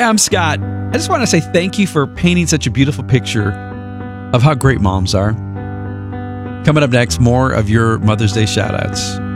I'm Scott. I just want to say thank you for painting such a beautiful picture of how great moms are. Coming up next, more of your Mother's Day shout-outs.